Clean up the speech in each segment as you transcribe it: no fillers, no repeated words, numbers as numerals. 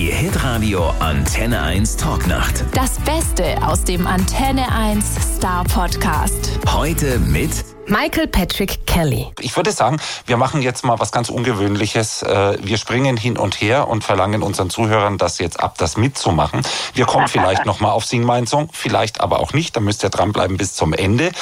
Die Hitradio Antenne 1 Talknacht. Das Beste aus dem Antenne 1 Star Podcast. Heute mit Michael Patrick Kelly. Ich würde sagen, wir machen jetzt mal was ganz Ungewöhnliches. Wir springen hin und her und verlangen unseren Zuhörern das jetzt ab, das mitzumachen. Wir kommen vielleicht nochmal auf Sing Mein Song, vielleicht aber auch nicht. Da müsst ihr dranbleiben bis zum Ende.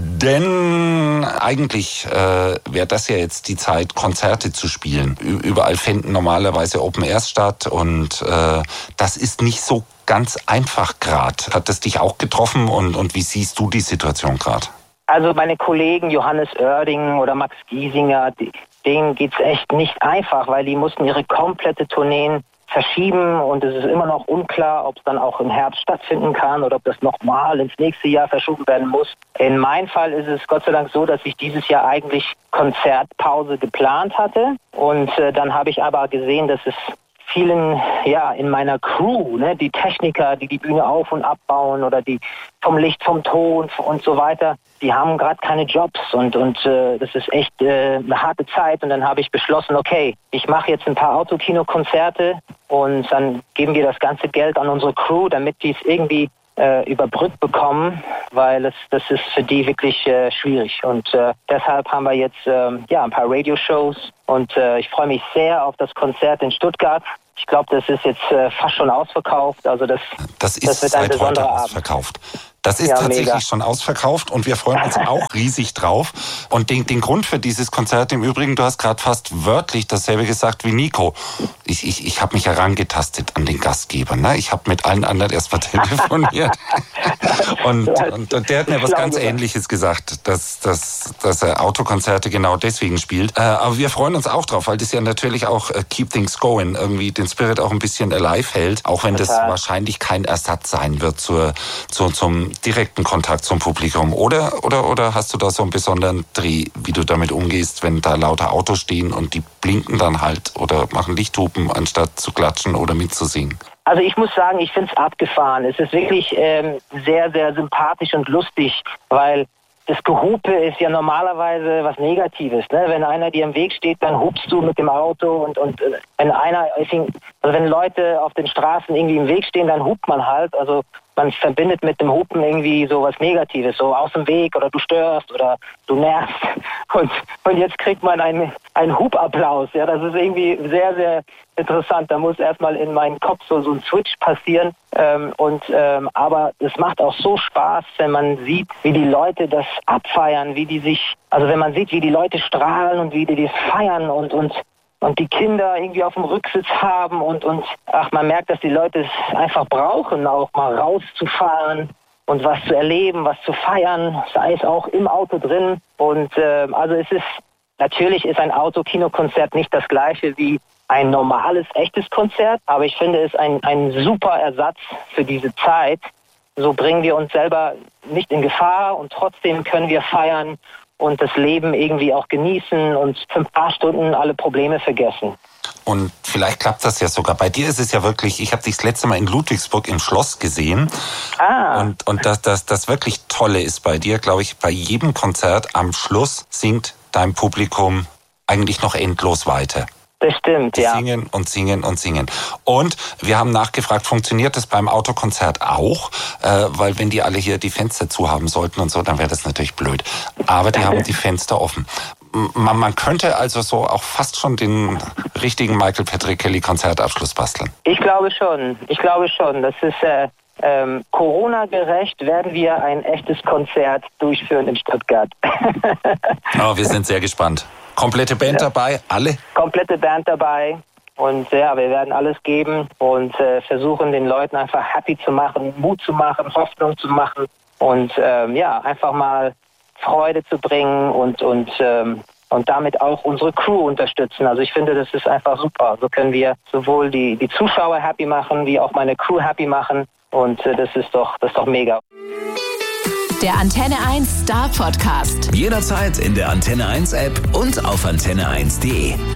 Denn eigentlich wäre das ja jetzt die Zeit, Konzerte zu spielen. Überall finden normalerweise Open Airs statt und das ist nicht so ganz einfach gerade. Hat das dich auch getroffen und wie siehst du die Situation gerade? Also meine Kollegen Johannes Oerding oder Max Giesinger, denen geht's echt nicht einfach, weil die mussten ihre komplette Tourneen verschieben und es ist immer noch unklar, ob es dann auch im Herbst stattfinden kann oder ob das nochmal ins nächste Jahr verschoben werden muss. In meinem Fall ist es Gott sei Dank so, dass ich dieses Jahr eigentlich Konzertpause geplant hatte und dann habe ich aber gesehen, dass es vielen, in meiner Crew, die Techniker, die die Bühne auf- und abbauen oder die vom Licht, vom Ton und so weiter, die haben gerade keine Jobs und das ist echt eine harte Zeit. Und dann habe ich beschlossen, okay, ich mache jetzt ein paar Autokino-Konzerte und dann geben wir das ganze Geld an unsere Crew, damit die es irgendwie überbrückt bekommen, weil das ist für die wirklich schwierig. Und deshalb haben wir jetzt ein paar Radioshows und ich freue mich sehr auf das Konzert in Stuttgart. Ich glaube, das ist jetzt fast schon ausverkauft. Also das ist wird ein seit heute besonderer ausverkauft. Das ist tatsächlich mega. Schon ausverkauft und wir freuen uns auch riesig drauf. Und den Grund für dieses Konzert im Übrigen, du hast gerade fast wörtlich dasselbe gesagt wie Nico. Ich habe mich herangetastet an den Gastgeber. Ne? Ich habe mit allen anderen erst mal telefoniert. und der hat mir was ganz Ähnliches gesagt, dass er Autokonzerte genau deswegen spielt. Aber wir freuen uns auch drauf, weil das ja natürlich auch Keep Things Going, irgendwie den Spirit auch ein bisschen alive hält, auch wenn das wahrscheinlich kein Ersatz sein wird zum direkten Kontakt zum Publikum. Oder hast du da so einen besonderen Dreh, wie du damit umgehst, wenn da lauter Autos stehen und die blinken dann halt oder machen Lichthupen, anstatt zu klatschen oder mitzusingen? Also ich muss sagen, ich finde es abgefahren. Es ist wirklich sehr, sehr sympathisch und lustig, weil das Gehupe ist ja normalerweise was Negatives. Ne? Wenn einer dir im Weg steht, dann hupst du mit dem Auto und wenn Leute auf den Straßen irgendwie im Weg stehen, dann hupt man halt. Also man verbindet mit dem Hupen irgendwie so was Negatives, so aus dem Weg oder du störst oder du nervst. Und jetzt kriegt man einen Hupapplaus. Ja, das ist irgendwie sehr, sehr interessant. Da muss erstmal in meinem Kopf so ein Switch passieren. Aber es macht auch so Spaß, wenn man sieht, wie die Leute das abfeiern, wenn man sieht, wie die Leute strahlen und wie die das feiern und die Kinder irgendwie auf dem Rücksitz haben und man merkt, dass die Leute es einfach brauchen, auch mal rauszufahren und was zu erleben, was zu feiern, sei es auch im Auto drin. Und natürlich ist ein Autokinokonzert nicht das gleiche wie ein normales, echtes Konzert, aber ich finde es ein super Ersatz für diese Zeit. So bringen wir uns selber nicht in Gefahr und trotzdem können wir feiern und das Leben irgendwie auch genießen und für ein paar Stunden alle Probleme vergessen. Und vielleicht klappt das ja sogar. Bei dir ist es ja wirklich, ich habe dich das letzte Mal in Ludwigsburg im Schloss gesehen. Und das wirklich Tolle ist bei dir, glaube ich, bei jedem Konzert am Schluss singt dein Publikum eigentlich noch endlos weiter. Das stimmt, die singen und singen und singen. Und wir haben nachgefragt, funktioniert das beim Autokonzert auch? Weil wenn die alle hier die Fenster zu haben sollten und so, dann wäre das natürlich blöd. Aber die haben die Fenster offen. Man könnte also so auch fast schon den richtigen Michael Patrick Kelly Konzertabschluss basteln. Ich glaube schon. Das ist Corona-gerecht werden wir ein echtes Konzert durchführen in Stuttgart. Wir sind sehr gespannt. Komplette Band dabei, alle? Komplette Band dabei und wir werden alles geben und versuchen den Leuten einfach happy zu machen, Mut zu machen, Hoffnung zu machen und einfach mal Freude zu bringen und damit auch unsere Crew unterstützen. Also ich finde, das ist einfach super. So können wir sowohl die Zuschauer happy machen, wie auch meine Crew happy machen und das ist doch mega. Der Antenne 1 Star Podcast. Jederzeit in der Antenne 1 App und auf antenne1.de.